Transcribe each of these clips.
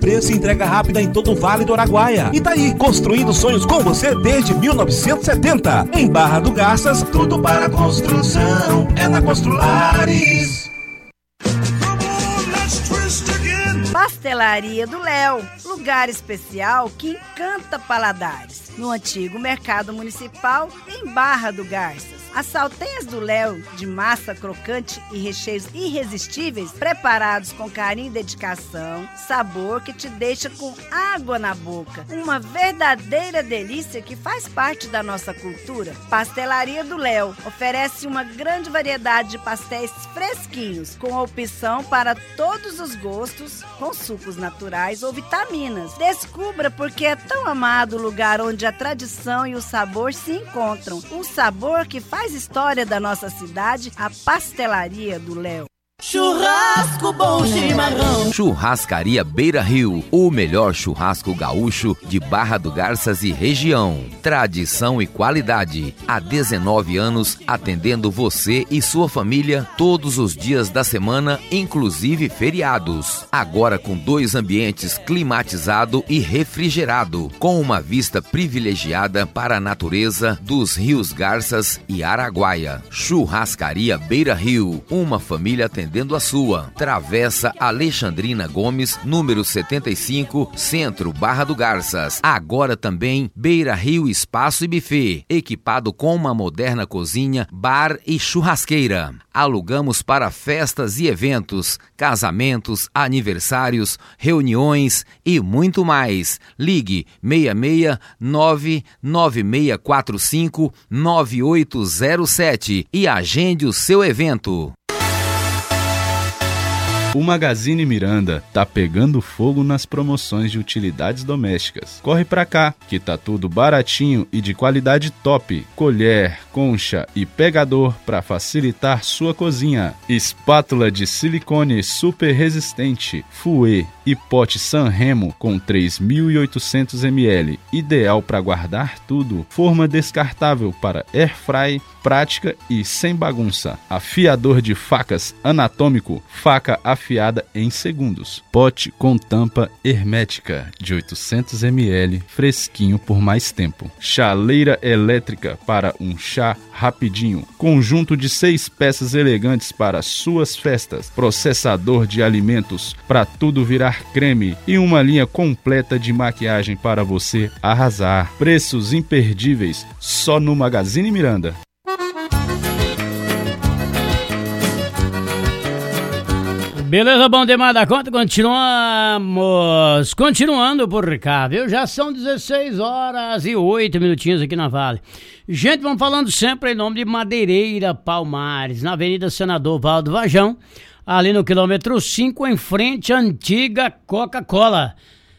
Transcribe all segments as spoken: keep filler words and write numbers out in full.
Preço e entrega rápida em todo o Vale do Araguaia. E tá aí, construindo sonhos com você desde mil novecentos e setenta. Em Barra do Garças, tudo para construção é na Construlares. Pastelaria do Léo, lugar especial que encanta paladares. No antigo Mercado Municipal, em Barra do Garças. As salteias do Léo, de massa crocante e recheios irresistíveis, preparados com carinho e dedicação, sabor que te deixa com água na boca. Uma verdadeira delícia que faz parte da nossa cultura. Pastelaria do Léo oferece uma grande variedade de pastéis fresquinhos, com opção para todos os gostos, com sucos naturais ou vitaminas. Descubra porque é tão amado o lugar onde a tradição e o sabor se encontram. Um sabor que faz Faz história da nossa cidade, a Pastelaria do Léo. Churrasco bom chimarrão. Churrascaria Beira Rio, o melhor churrasco gaúcho de Barra do Garças e região. Tradição e qualidade. Há dezenove anos atendendo você e sua família todos os dias da semana, inclusive feriados. Agora com dois ambientes climatizado e refrigerado, com uma vista privilegiada para a natureza dos rios Garças e Araguaia. Churrascaria Beira Rio, uma família atendendo a sua. Travessa Alexandrina Gomes, número setenta e cinco, Centro, Barra do Garças. Agora também Beira Rio Espaço e Buffet, equipado com uma moderna cozinha, bar e churrasqueira. Alugamos para festas e eventos, casamentos, aniversários, reuniões e muito mais. Ligue seis seis nove nove seis quatro cinco nove oito zero sete e agende o seu evento. O Magazine Miranda tá pegando fogo nas promoções de utilidades domésticas. Corre pra cá, que tá tudo baratinho e de qualidade top. Colher, concha e pegador para facilitar sua cozinha. Espátula de silicone super resistente, fouet e pote Sanremo com três mil e oitocentos mililitros, ideal para guardar tudo. Forma descartável para airfry, prática e sem bagunça. Afiador de facas anatômico, faca afiada em segundos. Pote com tampa hermética de oitocentos mililitros, fresquinho por mais tempo. Chaleira elétrica para um chá rapidinho. Conjunto de seis peças elegantes para suas festas. Processador de alimentos para tudo virar creme e uma linha completa de maquiagem para você arrasar. Preços imperdíveis só no Magazine Miranda. Beleza, bom demais da conta, continuamos, continuando por cá, viu? Já são dezesseis horas e oito minutinhos aqui na Vale. Gente, vamos falando sempre em nome de Madeireira Palmares, na Avenida Senador Valdo Vajão, ali no quilômetro cinco, em frente à antiga Coca-Cola.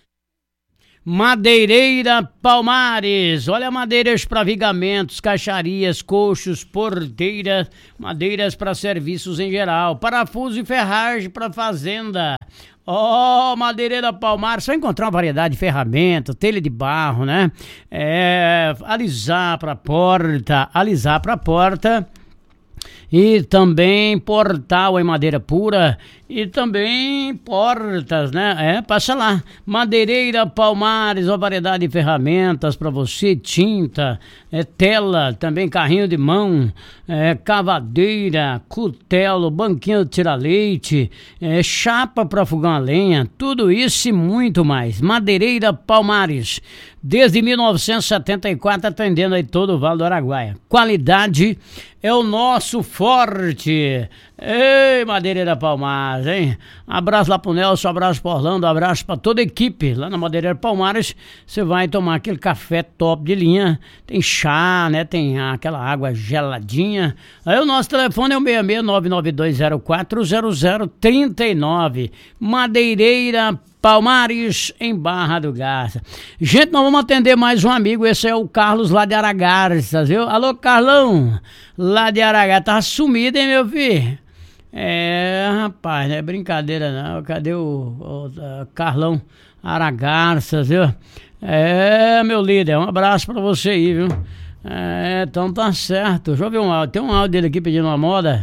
Madeireira Palmares, olha, madeiras para vigamentos, caixarias, coxos, porteiras, madeiras para serviços em geral, parafuso e ferragem para fazenda. Ó, oh, Madeireira Palmares, só encontrar uma variedade de ferramentas, telha de barro, né? É, alisar para porta, alisar para porta. E também portal em madeira pura e também portas, né? É, passa lá. Madeireira Palmares, uma variedade de ferramentas para você, tinta, é, tela, também carrinho de mão, é, cavadeira, cutelo, banquinho de tira-leite, é, chapa para fogão a lenha, tudo isso e muito mais. Madeireira Palmares, desde mil novecentos e setenta e quatro, atendendo aí todo o Vale do Araguaia. Qualidade é o nosso forte. Ei, Madeireira Palmares, hein? Abraço lá pro Nelson, abraço pro Orlando, abraço pra toda a equipe lá na Madeireira Palmares. Você vai tomar aquele café top de linha, tem chá, né? Tem aquela água geladinha. Aí o nosso telefone é o seis seis nove nove dois zero quatro zero zero três nove. Madeireira Palmares, em Barra do Garça. Gente, nós vamos atender mais um amigo, esse é o Carlos lá de Aragarças, viu? Alô, Carlão, lá de Aragarças, tá sumido, hein, meu filho? É, rapaz, não é brincadeira não, cadê o, o, o Carlão Aragarças, viu? É, meu líder, um abraço pra você aí, viu? É, então tá certo, deixa eu ver um áudio, tem um áudio dele aqui pedindo uma moda.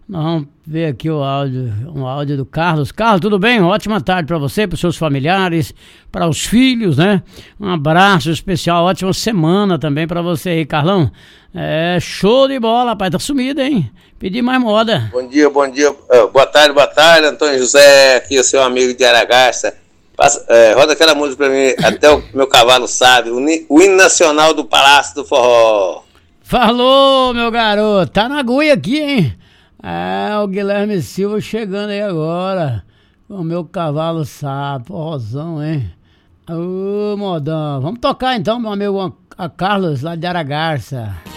Nós vamos ver aqui o áudio, um áudio do Carlos. Carlos, tudo bem? Ótima tarde para você, para os seus familiares, para os filhos, né? Um abraço especial, ótima semana também para você aí, Carlão. É show de bola, rapaz, tá sumido, hein? Pedi mais moda. Bom dia, bom dia, uh, boa tarde, boa tarde, Antônio José, aqui é o seu amigo de Aragaça. Passa, é, roda aquela música pra mim, até o meu cavalo sabe, o, o hino nacional do Palácio do Forró. Falou, meu garoto, tá na agulha aqui, hein? É, o Guilherme Silva chegando aí agora. O meu cavalo sabe, forrozão, hein? Ô, modão. Vamos tocar então, meu amigo a Carlos, lá de Aragarça.